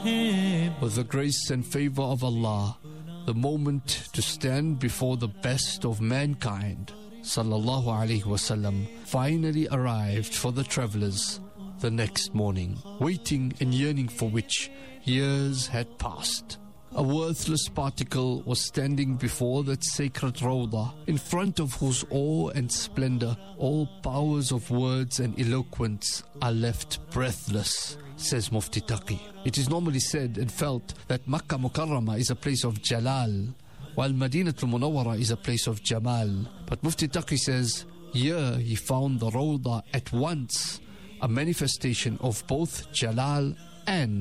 With the grace and favor of Allah, the moment to stand before the best of mankind, sallallahu alaihi wasallam, finally arrived for the travelers the next morning, waiting and yearning for which years had passed. A worthless particle was standing before that sacred Rawdah, in front of whose awe and splendor all powers of words and eloquence are left breathless, says Mufti Taqi. It is normally said and felt that Makkah Mukarramah is a place of Jalal, while Madinatul Munawwara is a place of Jamal. But Mufti Taqi says, here he found the Rawdah at once a manifestation of both Jalal and